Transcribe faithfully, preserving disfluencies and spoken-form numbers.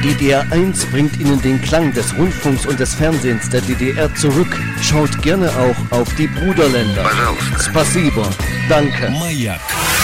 D D R eins bringt Ihnen den Klang des Rundfunks und des Fernsehens der D D R zurück. Schaut gerne auch auf die Bruderländer. Spasibo. Danke. Маяк.